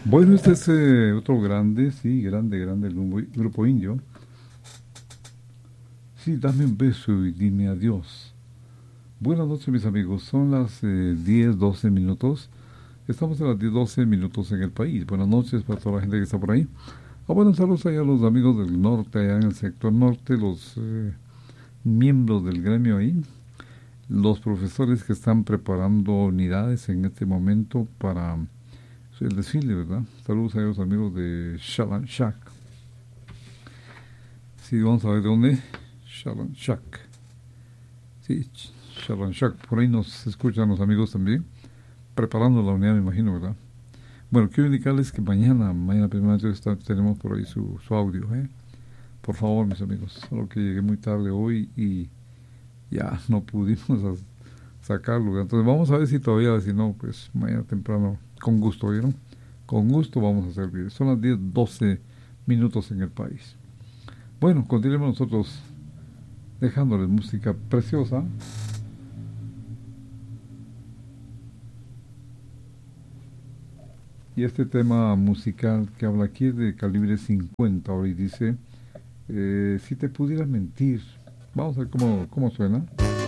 Bueno, este es otro grande, sí, grande, el grupo indio. Sí, dame un beso y dime adiós. Buenas noches, mis amigos. Son las 10, 12 minutos. Estamos a las 10, 12 minutos en el país. Buenas noches para toda la gente que está por ahí. Buenos saludos allá a los amigos del norte, allá en el sector norte, los miembros del gremio ahí, los profesores que están preparando unidades en este momento para el desfile, ¿verdad? Saludos a los amigos de Shalan Shak. Sí, vamos a ver de dónde. Shalan Shak. Sí, Shalan Shak. Por ahí nos escuchan los amigos también. Preparando la unidad, me imagino, ¿verdad? Bueno, quiero indicarles que mañana primero tenemos por ahí su audio, ¿eh? Por favor, mis amigos. Solo que llegué muy tarde hoy y ya no pudimos sacarlo. Entonces vamos a ver si todavía, si no, pues mañana temprano, con gusto, ¿vieron? Con gusto vamos a servir. Son las 10, 12 minutos en el país. Bueno, continuemos nosotros dejándoles música preciosa. Y este tema musical que habla aquí es de Calibre 50. Ahora y dice, si te pudiera mentir. Vamos a ver cómo suena.